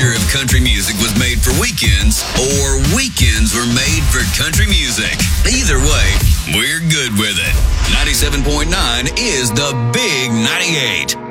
future of country music was made for weekends or weekends were made for country music. Either way, we're good with it. 97.9 is the Big 98.